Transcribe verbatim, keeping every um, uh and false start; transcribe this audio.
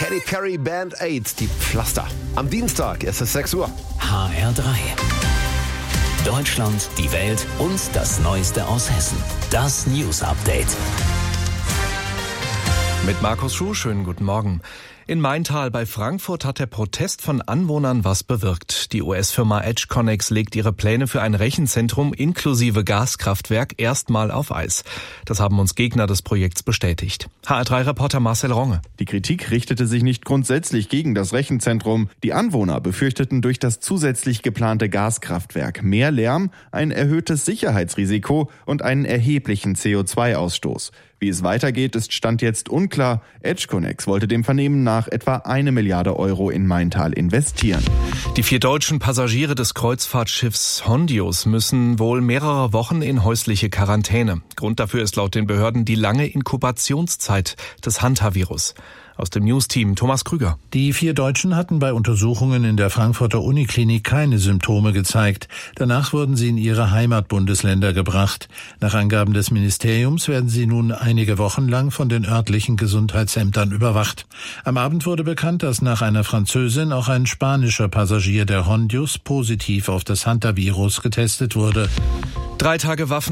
Katy Perry Band aid, die Pflaster. Am Dienstag ist es sechs Uhr. H R drei. Deutschland, die Welt und das Neueste aus Hessen. Das News Update. Mit Markus Schuh, schönen guten Morgen. In Maintal bei Frankfurt hat der Protest von Anwohnern was bewirkt. Die U S-Firma Edgeconnex legt ihre Pläne für ein Rechenzentrum inklusive Gaskraftwerk erstmal auf Eis. Das haben uns Gegner des Projekts bestätigt. H R drei Reporter Marcel Ronge. Die Kritik richtete sich nicht grundsätzlich gegen das Rechenzentrum. Die Anwohner befürchteten durch das zusätzlich geplante Gaskraftwerk mehr Lärm, ein erhöhtes Sicherheitsrisiko und einen erheblichen C O zwei Ausstoß. Wie es weitergeht, ist Stand jetzt unklar. Edgeconnex wollte dem Vernehmen nach etwa eine Milliarde Euro in Maintal investieren. Die vier deutschen Passagiere des Kreuzfahrtschiffs Hondius müssen wohl mehrere Wochen in häusliche Quarantäne. Grund dafür ist laut den Behörden die lange Inkubationszeit des Hantavirus. Aus dem News-Team Thomas Krüger. Die vier Deutschen hatten bei Untersuchungen in der Frankfurter Uniklinik keine Symptome gezeigt. Danach wurden sie in ihre Heimatbundesländer gebracht. Nach Angaben des Ministeriums werden sie nun einige Wochen lang von den örtlichen Gesundheitsämtern überwacht. Am Abend wurde bekannt, dass nach einer Französin auch ein spanischer Passagier der Hondius positiv auf das Hantavirus getestet wurde. Drei Tage Waffen